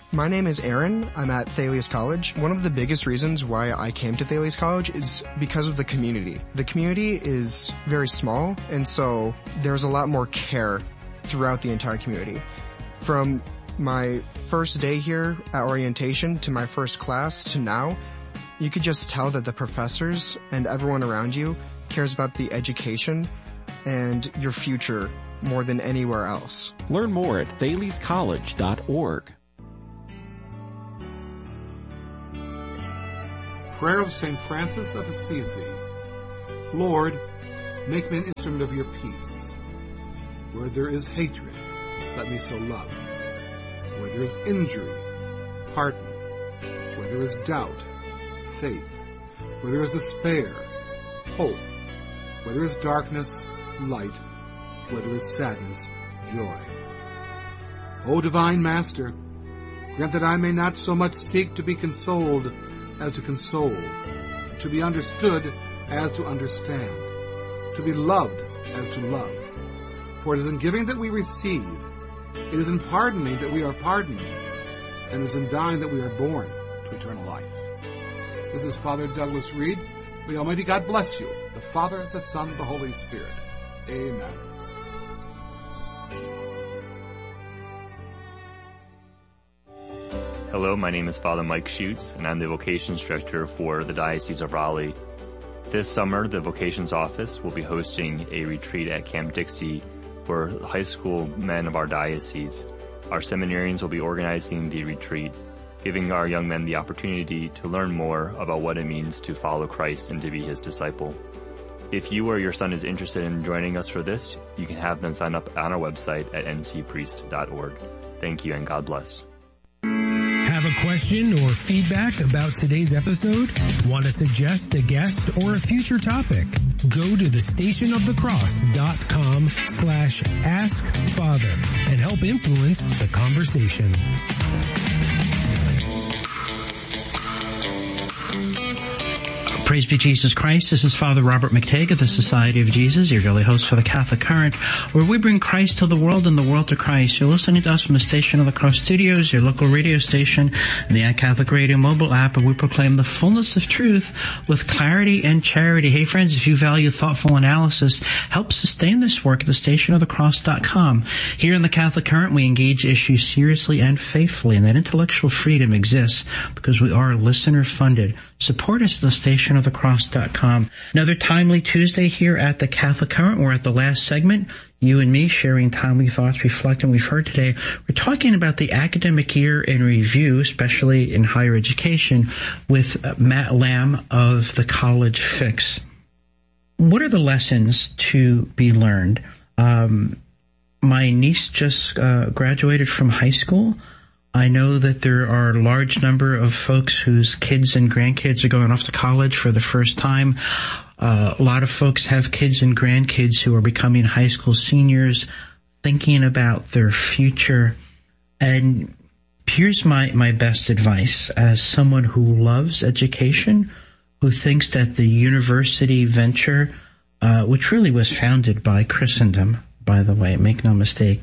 My name is Aaron. I'm at Thales College. One of the biggest reasons why I came to Thales College is because of the community. The community is very small, and so there's a lot more care throughout the entire community. From my first day here at orientation to my first class to now, you could just tell that the professors and everyone around you cares about the education and your future more than anywhere else. Learn more at thalescollege.org. Prayer of St. Francis of Assisi. Lord, make me an instrument of your peace. Where there is hatred, let me so love. Where there is injury, pardon. Where there is doubt, faith. Where there is despair, hope. Where there is darkness, light. Where there is sadness, joy. O Divine Master, grant that I may not so much seek to be consoled as to console, to be understood as to understand, to be loved as to love. For it is in giving that we receive, it is in pardoning that we are pardoned, and it is in dying that we are born to eternal life. This is Father Douglas Reed. May Almighty God bless you, the Father, the Son, the Holy Spirit. Amen. Hello, my name is Father Mike Schutz, and I'm the Vocations Director for the Diocese of Raleigh. This summer, the Vocations Office will be hosting a retreat at Camp Dixie for high school men of our diocese. Our seminarians will be organizing the retreat, giving our young men the opportunity to learn more about what it means to follow Christ and to be his disciple. If you or your son is interested in joining us for this, you can have them sign up on our website at ncpriest.org. Thank you and God bless. Have a question or feedback about today's episode? Want to suggest a guest or a future topic? Go to thestationofthecross.com/askfather and help influence the conversation. Praise be Jesus Christ. This is Father Robert McTague of the Society of Jesus, your daily host for the Catholic Current, where we bring Christ to the world and the world to Christ. You're listening to us from the Station of the Cross Studios, your local radio station, and the iCatholic Radio mobile app, and we proclaim the fullness of truth with clarity and charity. Hey friends, if you value thoughtful analysis, help sustain this work at thestationofthecross.com. Here in the Catholic Current, we engage issues seriously and faithfully, and that intellectual freedom exists because we are listener funded. Support us at thestationofthecross.com. Another timely Tuesday here at the Catholic Current. We're at the last segment. You and me sharing timely thoughts, reflecting we've heard today. We're talking about the academic year in review, especially in higher education, with Matt Lamb of the College Fix. What are the lessons to be learned? My niece just graduated from high school. I know that there are a large number of folks whose kids and grandkids are going off to college for the first time. A lot of folks have kids and grandkids who are becoming high school seniors, thinking about their future. And here's my best advice as someone who loves education, who thinks that the university venture, which really was founded by Christendom, by the way, make no mistake,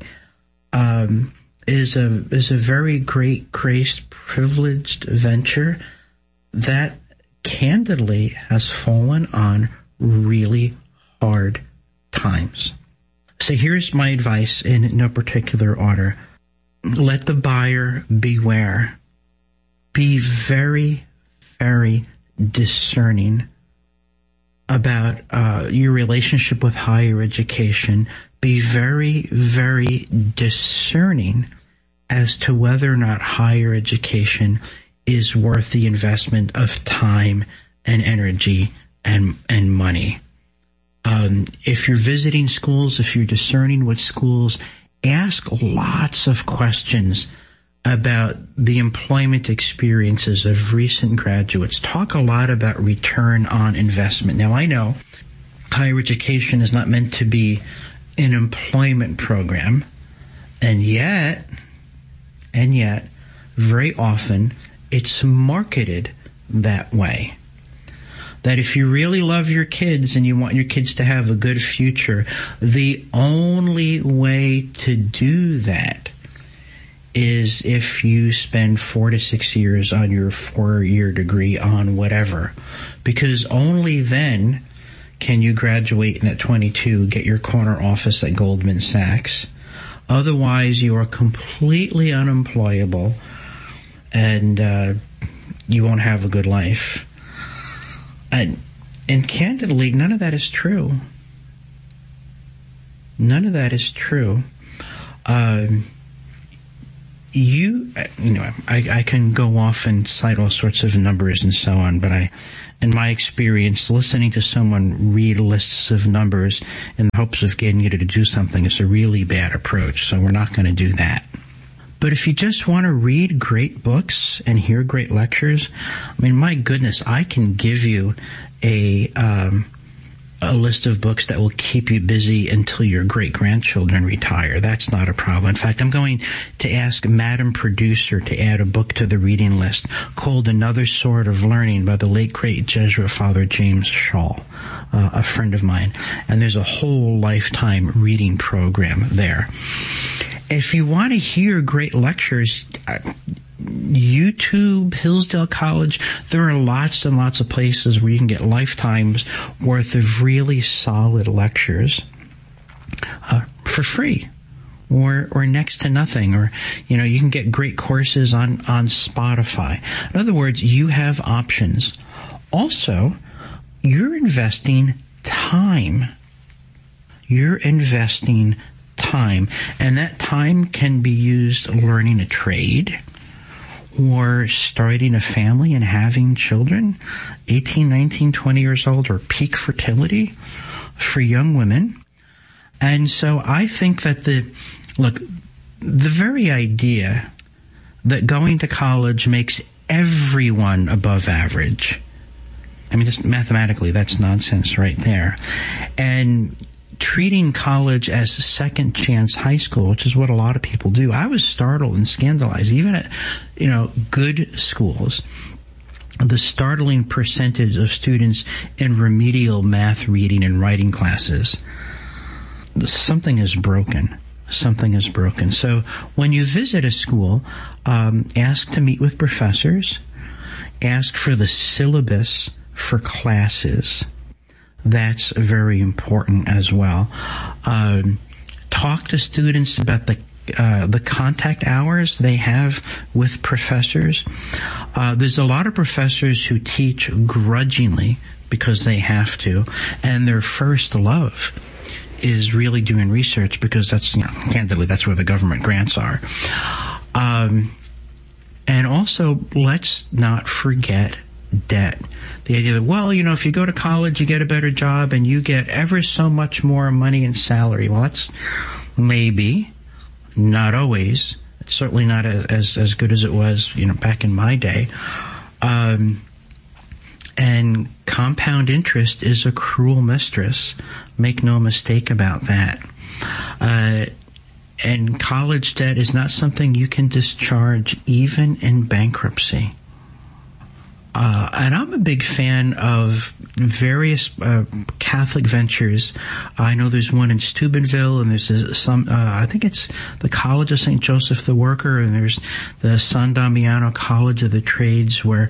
is a very great, graced, privileged venture that candidly has fallen on really hard times. So here's my advice in no particular order. Let the buyer beware. Be very, very discerning about your relationship with higher education. Be very, very discerning as to whether or not higher education is worth the investment of time and energy and money. If you're visiting schools, if you're discerning with schools, ask lots of questions about the employment experiences of recent graduates. Talk a lot about return on investment. Now, I know higher education is not meant to be an employment program, and yet, very often, it's marketed that way. That if you really love your kids and you want your kids to have a good future, the only way to do that is if you spend 4 to 6 years on your 4-year degree on whatever, because only then can you graduate and at 22 get your corner office at Goldman Sachs. Otherwise, you are completely unemployable and you won't have a good life. And candidly, none of that is true. None of that is true. I can go off and cite all sorts of numbers and so on, but in my experience, listening to someone read lists of numbers in the hopes of getting you to do something is a really bad approach, so we're not going to do that. But if you just want to read great books and hear great lectures, I mean, my goodness, I can give you a list of books that will keep you busy until your great-grandchildren retire. That's not a problem. In fact, I'm going to ask Madam Producer to add a book to the reading list called Another Sort of Learning by the late, great Jesuit Father James Schall, a friend of mine. And there's a whole lifetime reading program there. If you want to hear great lectures, YouTube, Hillsdale College, there are lots and lots of places where you can get lifetimes worth of really solid lectures for free or next to nothing, or you can get great courses on Spotify. In other words, you have options. Also, you're investing time. And that time can be used learning a trade or starting a family and having children, 18, 19, 20 years old, or peak fertility for young women. And so I think that the very idea that going to college makes everyone above average, I mean, just mathematically, that's nonsense right there. And treating college as a second chance high school, which is what a lot of people do. I was startled and scandalized, even at, good schools, the startling percentage of students in remedial math reading and writing classes. Something is broken. So when you visit a school, ask to meet with professors, ask for the syllabus for classes. That's very important as well. Talk to students about the contact hours they have with professors. There's a lot of professors who teach grudgingly because they have to, and their first love is really doing research because that's, candidly, that's where the government grants are. And also, let's not forget debt. The idea that, if you go to college, you get a better job and you get ever so much more money and salary. Well, that's maybe, not always. It's certainly not as good as it was, back in my day. And compound interest is a cruel mistress. Make no mistake about that. And college debt is not something you can discharge even in bankruptcy. And I'm a big fan of various Catholic ventures. I know there's one in Steubenville, and there's I think it's the College of St. Joseph the Worker, and there's the San Damiano College of the Trades, where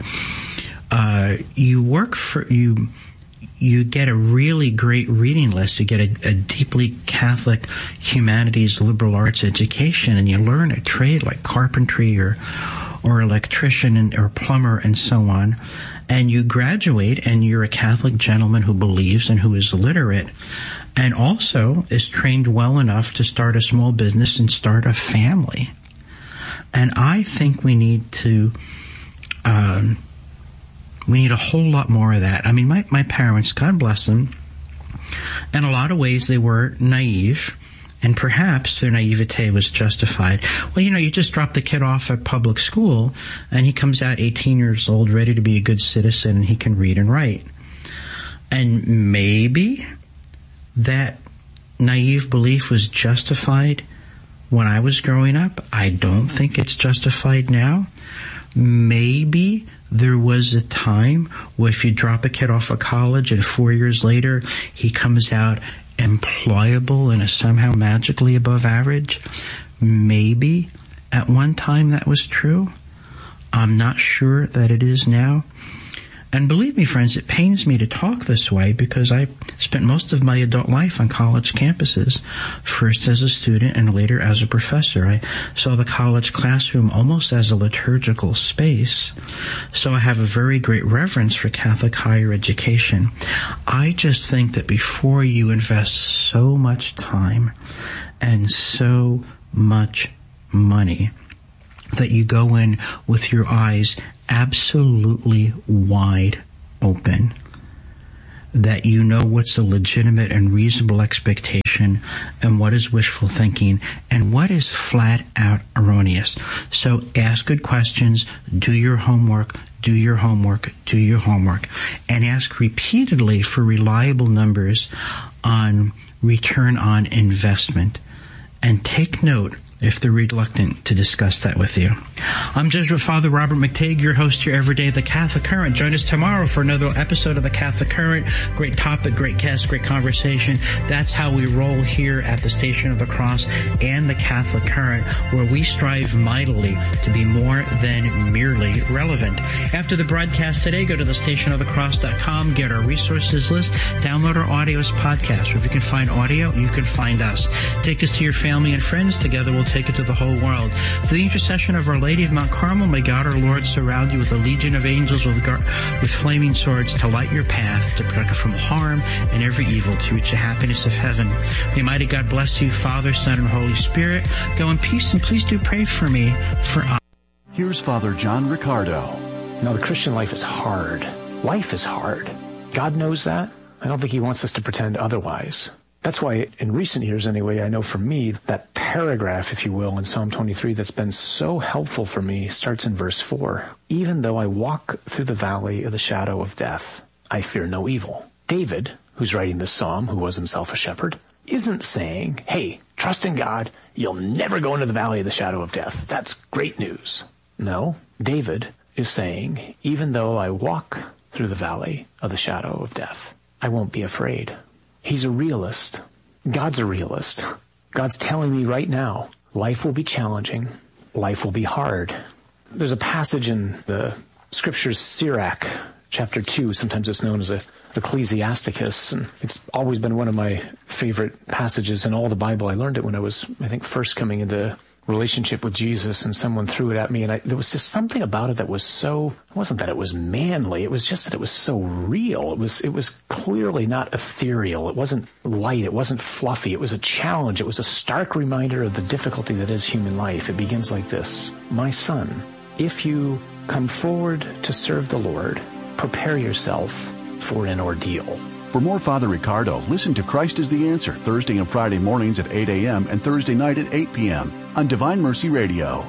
you get a really great reading list. You get a deeply Catholic humanities liberal arts education, and you learn a trade like carpentry or electrician or plumber and so on, and you graduate and you're a Catholic gentleman who believes and who is literate and also is trained well enough to start a small business and start a family. And I think we need a whole lot more of that. I mean, my parents, God bless them, in a lot of ways they were naive. And perhaps their naivete was justified. Well, you just drop the kid off at public school, and he comes out 18 years old, ready to be a good citizen, and he can read and write. And maybe that naive belief was justified when I was growing up. I don't think it's justified now. Maybe there was a time where if you drop a kid off of college and 4 years later he comes out employable and is somehow magically above average. Maybe At one time that was true. I'm not sure that it is now. And believe me, friends, it pains me to talk this way because I spent most of my adult life on college campuses, first as a student and later as a professor. I saw the college classroom almost as a liturgical space, so I have a very great reverence for Catholic higher education. I just think that before you invest so much time and so much money, that you go in with your eyes absolutely wide open, that you know what's a legitimate and reasonable expectation and what is wishful thinking and what is flat out erroneous. So ask good questions, do your homework, and ask repeatedly for reliable numbers on return on investment. And take note if they're reluctant to discuss that with you. I'm Jesuit Father Robert McTague, your host here every day of the Catholic Current. Join us tomorrow for another episode of the Catholic Current. Great topic, great guest, great conversation. That's how we roll here at the Station of the Cross and the Catholic Current, where we strive mightily to be more than merely relevant. After the broadcast today, go to thestationofthecross.com, get our resources list, download our audio as podcast. If you can find audio, you can find us. Take us to your family and friends. Together we'll take it to the whole world. Through the intercession of Our Lady of Mount Carmel, may God our Lord surround you with a legion of angels with flaming swords to light your path, to protect you from harm and every evil, to reach the happiness of heaven. May mighty God bless you, Father, Son, and Holy Spirit. Go in peace, and please do pray for me, for I. Here's Father John Riccardo. Now, the Christian life is hard. Life is hard. God knows that. I don't think he wants us to pretend otherwise. That's why, in recent years anyway, I know for me, that paragraph, if you will, in Psalm 23 that's been so helpful for me starts in verse 4. Even though I walk through the valley of the shadow of death, I fear no evil. David, who's writing this psalm, who was himself a shepherd, isn't saying, hey, trust in God, you'll never go into the valley of the shadow of death. That's great news. No, David is saying, even though I walk through the valley of the shadow of death, I won't be afraid. He's a realist. God's a realist. God's telling me right now, life will be challenging. Life will be hard. There's a passage in the scriptures, Sirach, chapter 2. Sometimes it's known as Ecclesiasticus. And it's always been one of my favorite passages in all the Bible. I learned it when I was, first coming into relationship with Jesus, and someone threw it at me, and there was just something about it that was so, it wasn't that it was manly, it was just that it was so real. It was clearly not ethereal. It wasn't light. It wasn't fluffy. It was a challenge. It was a stark reminder of the difficulty that is human life. It begins like this. My son, if you come forward to serve the Lord, prepare yourself for an ordeal. For more Father Riccardo, listen to Christ is the Answer Thursday and Friday mornings at 8 a.m. and Thursday night at 8 p.m. on Divine Mercy Radio.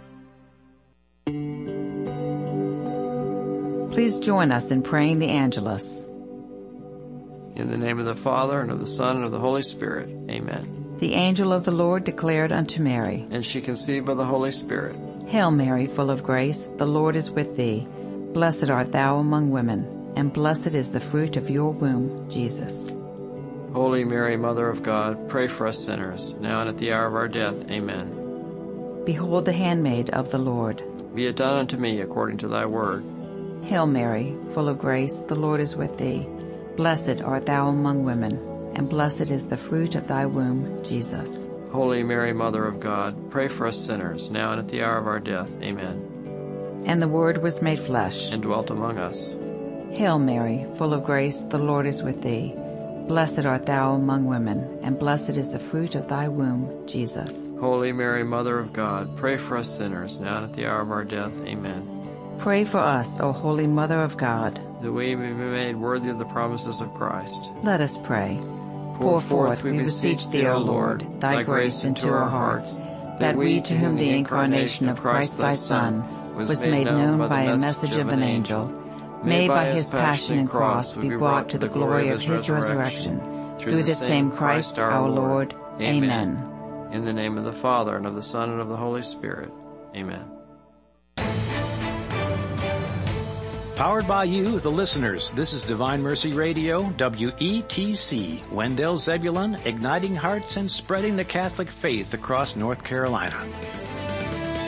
Please join us in praying the Angelus. In the name of the Father, and of the Son, and of the Holy Spirit. Amen. The angel of the Lord declared unto Mary, And she conceived by the Holy Spirit. Hail Mary, full of grace, the Lord is with thee. Blessed art thou among women, and blessed is the fruit of your womb, Jesus. Holy Mary, Mother of God, pray for us sinners, now and at the hour of our death. Amen. Behold the handmaid of the Lord. Be it done unto me according to thy word. Hail Mary, full of grace, the Lord is with thee. Blessed art thou among women, and blessed is the fruit of thy womb, Jesus. Holy Mary, Mother of God, pray for us sinners, now and at the hour of our death. Amen. And the Word was made flesh, and dwelt among us. Hail Mary, full of grace, the Lord is with thee. Blessed art thou among women, and blessed is the fruit of thy womb, Jesus. Holy Mary, Mother of God, pray for us sinners, now and at the hour of our death. Amen. Pray for us, O Holy Mother of God, that we may be made worthy of the promises of Christ. Let us pray. Pour forth, we beseech thee, O Lord, thy grace into our hearts, that we, to whom the incarnation of Christ thy Son was made known by a message of an angel, may by his passion and cross be brought to the glory of his resurrection, through the same Christ our Lord. Amen. In the name of the Father, and of the Son, and of the Holy Spirit. Amen. Powered by you, the listeners. This is Divine Mercy Radio, WETC, Wendell Zebulon, igniting hearts and spreading the Catholic faith across North Carolina.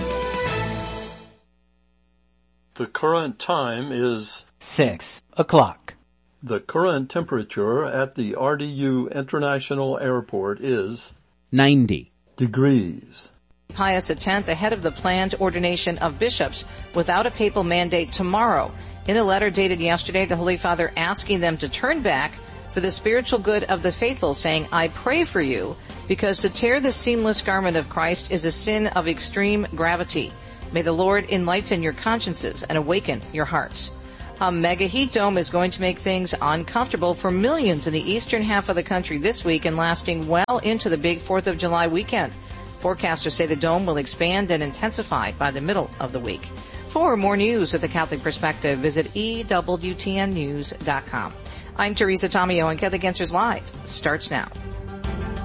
The current time is 6 o'clock. The current temperature at the RDU International Airport is 90 degrees. Pius X ahead of the planned ordination of bishops without a papal mandate tomorrow. In a letter dated yesterday, the Holy Father asking them to turn back for the spiritual good of the faithful, saying, I pray for you, because to tear the seamless garment of Christ is a sin of extreme gravity. May the Lord enlighten your consciences and awaken your hearts. A mega heat dome is going to make things uncomfortable for millions in the eastern half of the country this week and lasting well into the big 4th of July weekend. Forecasters say the dome will expand and intensify by the middle of the week. For more news with the Catholic Perspective, visit EWTNnews.com. I'm Teresa Tomeo, and Catholic Answers Live starts now.